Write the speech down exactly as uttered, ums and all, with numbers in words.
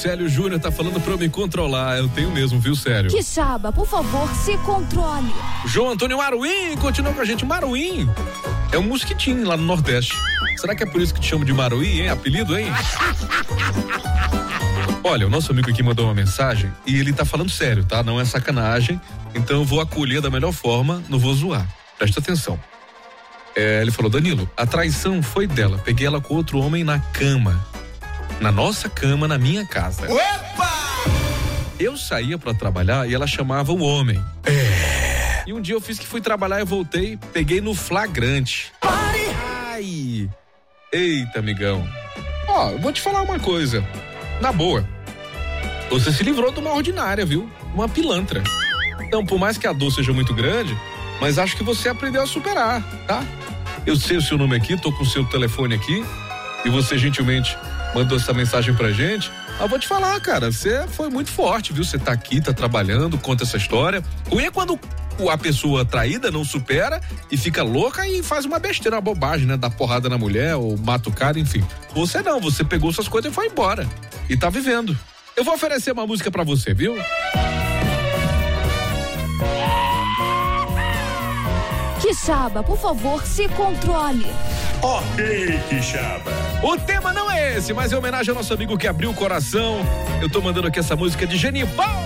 Célio Júnior tá falando pra eu me controlar. Eu tenho mesmo, viu, Célio? Quixaba, por favor, se controle. João Antônio Maruim continua com a gente. Maruim é um mosquitinho lá no Nordeste. Será que é por isso que te chamo de Maruim, hein? Apelido, hein? Olha, o nosso amigo aqui mandou uma mensagem e ele tá falando sério, tá? Não é sacanagem. Então eu vou acolher da melhor forma, não vou zoar. Presta atenção. É, ele falou: Danilo, a traição foi dela. Peguei ela com outro homem na cama. Na nossa cama, na minha casa. Opa! Eu saía pra trabalhar e ela chamava o homem. É. E um dia eu fiz que fui trabalhar e voltei, peguei no flagrante. Pare! Ai! Eita, amigão. Ó, eu vou te falar uma coisa. Na boa. Você se livrou de uma ordinária, viu? Uma pilantra. Então, por mais que a dor seja muito grande, mas acho que você aprendeu a superar, tá? Eu sei o seu nome aqui, tô com o seu telefone aqui e você gentilmente mandou essa mensagem pra gente. Eu vou te falar, cara, você foi muito forte, viu? Você tá aqui, tá trabalhando, conta essa história. O ruim é quando a pessoa traída não supera e fica louca e faz uma besteira, uma bobagem, né? Dá porrada na mulher ou mata o cara, enfim. Você não, você pegou suas coisas e foi embora. E tá vivendo. Eu vou oferecer uma música pra você, viu? Quixaba, por favor, se controle. Ok, Quixaba. O tema não é esse, mas é homenagem ao nosso amigo que abriu o coração. Eu tô mandando aqui essa música de Genival.